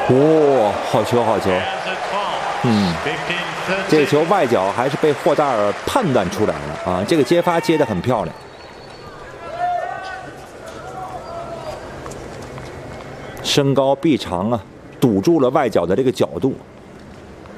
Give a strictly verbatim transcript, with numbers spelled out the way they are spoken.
哇、哦，好球，好球！嗯，这球外角还是被霍达尔判断出来了啊！这个接发接得很漂亮。身高臂长啊，堵住了外角的这个角度。